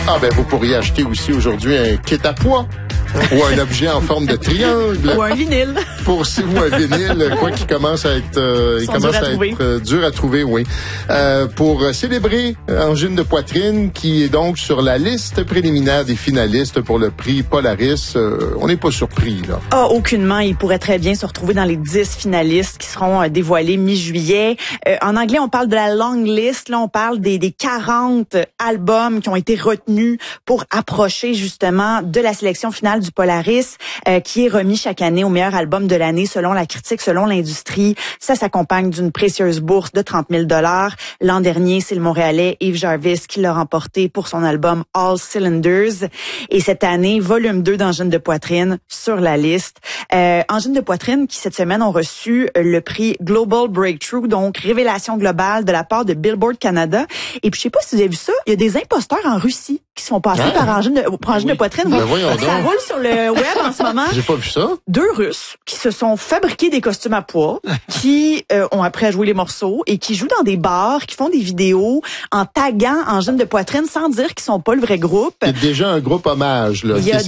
Ah ben, vous pourriez acheter aussi aujourd'hui un kit à poids ou un objet en forme de triangle. Ou un vinyle. Ou un vinyle, quoi, qui commence à être dur à trouver, oui. Pour célébrer Angine de poitrine, qui est donc sur la liste préliminaire des finalistes pour le prix Polaris. On n'est pas surpris, là. Ah, aucunement. Il pourrait très bien se retrouver dans les 10 finalistes qui seront dévoilés mi-juillet. En anglais, on parle de la long list. Là, on parle des 40 albums qui ont été retenus pour approcher, justement, de la sélection finale du Polaris, qui est remis chaque année au meilleur album de l'année selon la critique, selon l'industrie. Ça s'accompagne d'une précieuse bourse de 30 000 $. L'an dernier, c'est le Montréalais Yves Jarvis qui l'a remporté pour son album All Cylinders. Et cette année, volume 2 d'Angine de poitrine sur la liste. Angine de poitrine qui, cette semaine, ont reçu le prix Global Breakthrough, donc révélation globale de la part de Billboard Canada. Et puis, je sais pas si vous avez vu ça, il y a des imposteurs en Russie qui sont passés par Angine de poitrine. Ben voyons donc. Ça roule sur le web en ce moment. J'ai pas vu ça. 2 Russes qui se sont fabriqués des costumes à poids, qui ont appris à jouer les morceaux et qui jouent dans des bars, qui font des vidéos en taguant Angine de poitrine sans dire qu'ils sont pas le vrai groupe. C'est déjà un groupe hommage, là. Il y a